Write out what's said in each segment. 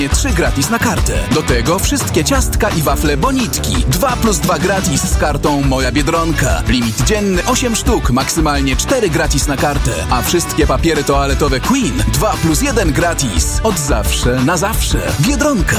3 gratis na kartę. Do tego wszystkie ciastka i wafle Bonitki. 2+2 gratis z kartą Moja Biedronka. Limit dzienny 8 sztuk, maksymalnie 4 gratis na kartę. A wszystkie papiery toaletowe Queen 2+1 gratis. Od zawsze na zawsze. Biedronka.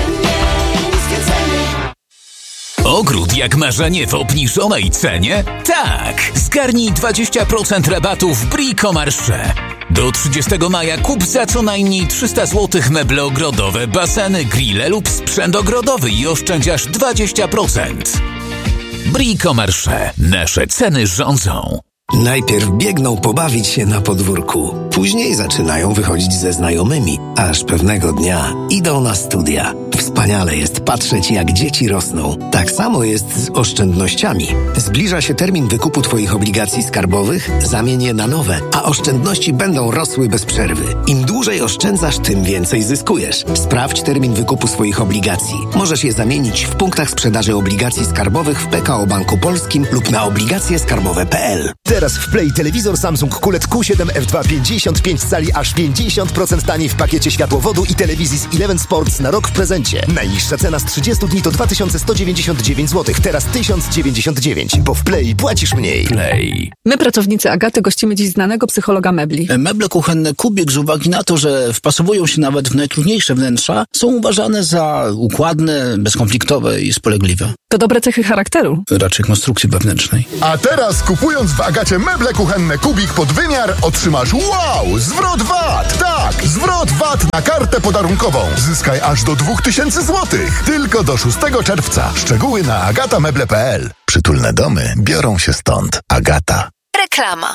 Ogród jak marzenie w obniżonej cenie? Tak! Zgarnij 20% rabatu w Bricomarché. Do 30 maja kup za co najmniej 300 zł meble ogrodowe, baseny, grille lub sprzęt ogrodowy i oszczędź aż 20%. Bricomarché. Nasze ceny rządzą. Najpierw biegną pobawić się na podwórku. Później zaczynają wychodzić ze znajomymi, aż pewnego dnia idą na studia. Wspaniale jest patrzeć, jak dzieci rosną. Tak samo jest z oszczędnościami. Zbliża się termin wykupu Twoich obligacji skarbowych, zamień je na nowe, a oszczędności będą rosły bez przerwy. Im dłużej oszczędzasz, tym więcej zyskujesz. Sprawdź termin wykupu swoich obligacji. Możesz je zamienić w punktach sprzedaży obligacji skarbowych w PKO Banku Polskim lub na obligacjeskarbowe.pl. Teraz w Play telewizor Samsung QLED Q7 F2 55 cali aż 50% taniej w pakiecie światłowodu i telewizji z Eleven Sports na rok w prezencie. Najniższa cena z 30 dni to 2199 zł, teraz 1099, bo w Play płacisz mniej. Play. My, pracownicy Agaty, gościmy dziś znanego psychologa mebli. Meble kuchenne Kubik z uwagi na to, że wpasowują się nawet w najtrudniejsze wnętrza, są uważane za układne, bezkonfliktowe i spolegliwe. To dobre cechy charakteru. Raczej konstrukcji wewnętrznej. A teraz kupując w Agacie meble kuchenne Kubik pod wymiar otrzymasz zwrot VAT! Tak, zwrot VAT na kartę podarunkową. Zyskaj aż do 2000 zł. Tylko do 6 czerwca. Szczegóły na agatameble.pl. Przytulne domy biorą się stąd. Agata. Reklama.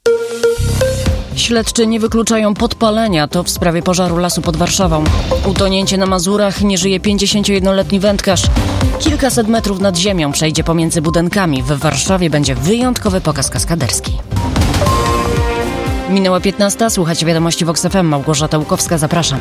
Śledczy nie wykluczają podpalenia, to w sprawie pożaru lasu pod Warszawą. Utonięcie na Mazurach, nie żyje 51-letni wędkarz. Kilkaset metrów nad ziemią przejdzie pomiędzy budynkami. W Warszawie będzie wyjątkowy pokaz kaskaderski. Minęła 15, słuchajcie wiadomości Vox FM. Małgorzata Łukowska, zapraszam.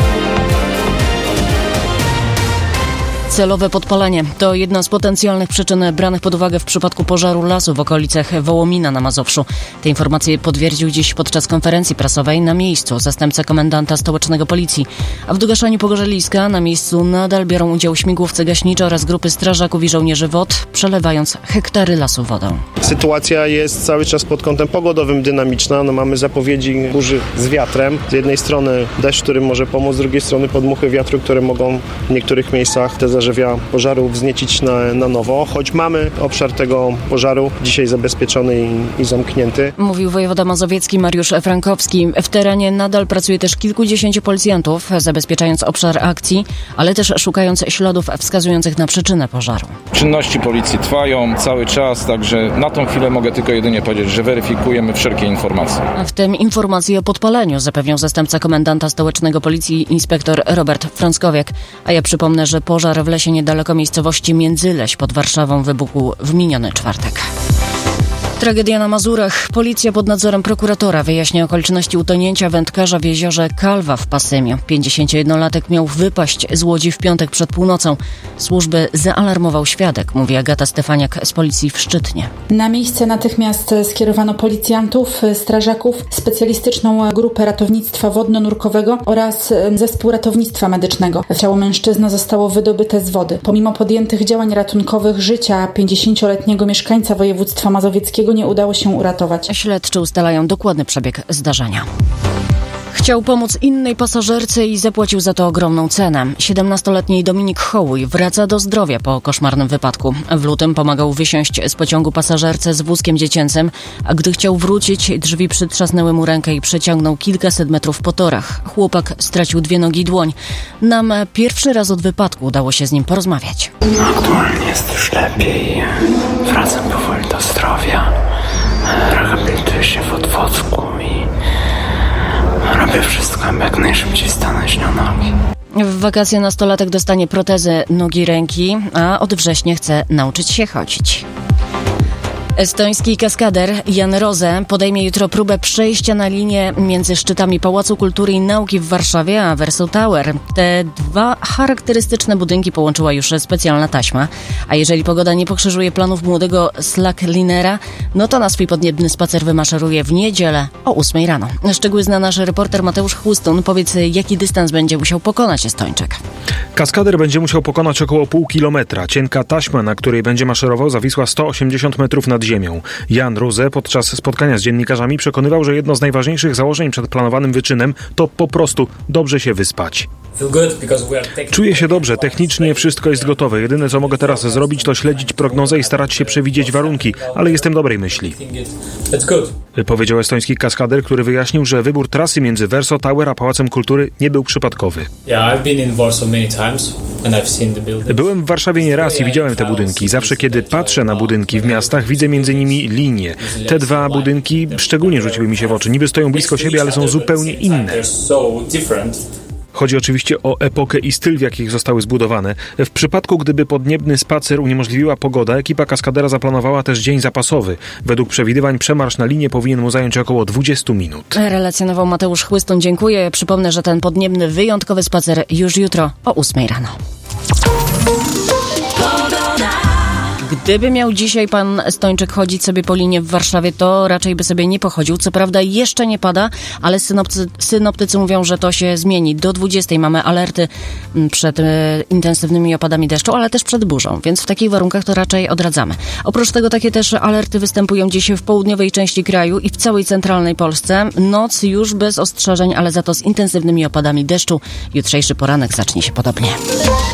Celowe podpalenie to jedna z potencjalnych przyczyn branych pod uwagę w przypadku pożaru lasu w okolicach Wołomina na Mazowszu. Te informacje potwierdził dziś podczas konferencji prasowej na miejscu zastępca komendanta stołecznego policji. A w dogaszaniu pogorzeliska na miejscu nadal biorą udział śmigłowce gaśnicze oraz grupy strażaków i żołnierzy WOT, przelewając hektary lasu wodą. Sytuacja jest cały czas pod kątem pogodowym dynamiczna. Mamy zapowiedzi burzy z wiatrem. Z jednej strony deszcz, który może pomóc, z drugiej strony podmuchy wiatru, które mogą w niektórych miejscach te zarzewia pożaru wzniecić na nowo, choć mamy obszar tego pożaru dzisiaj zabezpieczony i zamknięty. Mówił wojewoda mazowiecki Mariusz Frankowski. W terenie nadal pracuje też kilkudziesięciu policjantów, zabezpieczając obszar akcji, ale też szukając śladów wskazujących na przyczynę pożaru. Czynności policji trwają cały czas, także na tą chwilę mogę tylko jedynie powiedzieć, że weryfikujemy wszelkie informacje. W tym informacje o podpaleniu zapewniał zastępca komendanta stołecznego policji inspektor Robert Frąckowiak. A ja przypomnę, że pożar w lesie niedaleko miejscowości Międzyleś pod Warszawą wybuchł w miniony czwartek. Tragedia na Mazurach. Policja pod nadzorem prokuratora wyjaśnia okoliczności utonięcia wędkarza w jeziorze Kalwa w Pasymiu. 51-latek miał wypaść z łodzi w piątek przed północą. Służby zaalarmował świadek, mówi Agata Stefaniak z policji w Szczytnie. Na miejsce natychmiast skierowano policjantów, strażaków, specjalistyczną grupę ratownictwa wodno-nurkowego oraz zespół ratownictwa medycznego. Ciało mężczyzny zostało wydobyte z wody. Pomimo podjętych działań ratunkowych życia 50-letniego mieszkańca województwa mazowieckiego nie udało się uratować. Śledczy ustalają dokładny przebieg zdarzenia. Chciał pomóc innej pasażerce i zapłacił za to ogromną cenę. 17-letni Dominik Hołuj wraca do zdrowia po koszmarnym wypadku. W lutym pomagał wysiąść z pociągu pasażerce z wózkiem dziecięcym, a gdy chciał wrócić, drzwi przytrzasnęły mu rękę i przeciągnął kilkaset metrów po torach. Chłopak stracił 2 nogi i dłoń. Nam pierwszy raz od wypadku udało się z nim porozmawiać. Aktualnie jest już lepiej. Wracam powoli do zdrowia. Rehabilituję się w Otwocku i robię wszystko, aby jak najszybciej stanąć na nogi. W wakacje nastolatek dostanie protezę nogi, ręki, a od września chce nauczyć się chodzić. Estoński kaskader Jan Rose podejmie jutro próbę przejścia na linię między szczytami Pałacu Kultury i Nauki w Warszawie a Verso Tower. Te dwa charakterystyczne budynki połączyła już specjalna taśma, a jeżeli pogoda nie pokrzyżuje planów młodego slacklinera, no to na swój podniebny spacer wymaszeruje w niedzielę o 8 rano. Szczegóły zna nasz reporter Mateusz Chłustun. Powiedz, jaki dystans będzie musiał pokonać Estończyk? Kaskader będzie musiał pokonać około pół kilometra. Cienka taśma, na której będzie maszerował, zawisła 180 metrów nad ziemią. Jan Rose podczas spotkania z dziennikarzami przekonywał, że jedno z najważniejszych założeń przed planowanym wyczynem to po prostu dobrze się wyspać. Czuję się dobrze, technicznie wszystko jest gotowe. Jedyne co mogę teraz zrobić to śledzić prognozę i starać się przewidzieć warunki, ale jestem dobrej myśli. Powiedział estoński kaskader, który wyjaśnił, że wybór trasy między Verso Tower a Pałacem Kultury nie był przypadkowy. Byłem w Warszawie nieraz i widziałem te budynki. Zawsze kiedy patrzę na budynki w miastach, widzę między nimi linie. Te dwa budynki szczególnie rzuciły mi się w oczy. Niby stoją blisko siebie, ale są zupełnie inne. Chodzi oczywiście o epokę i styl, w jakich zostały zbudowane. W przypadku, gdyby podniebny spacer uniemożliwiła pogoda, ekipa kaskadera zaplanowała też dzień zapasowy. Według przewidywań przemarsz na linię powinien mu zająć około 20 minut. Relacjonował Mateusz Chłystun. Dziękuję. Przypomnę, że ten podniebny, wyjątkowy spacer już jutro o 8 rano. Gdyby miał dzisiaj pan Estończyk chodzić sobie po linie w Warszawie, to raczej by sobie nie pochodził. Co prawda jeszcze nie pada, ale synoptycy mówią, że to się zmieni. Do 20 mamy alerty przed intensywnymi opadami deszczu, ale też przed burzą, więc w takich warunkach to raczej odradzamy. Oprócz tego takie też alerty występują dzisiaj w południowej części kraju i w całej centralnej Polsce. Noc już bez ostrzeżeń, ale za to z intensywnymi opadami deszczu. Jutrzejszy poranek zacznie się podobnie.